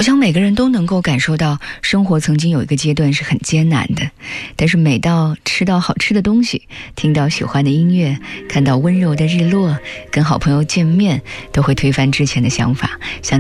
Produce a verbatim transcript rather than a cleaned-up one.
我想每个人都能够感受到，生活曾经有一个阶段是很艰难的，但是每到吃到好吃的东西，听到喜欢的音乐，看到温柔的日落，跟好朋友见面，都会推翻之前的想法，想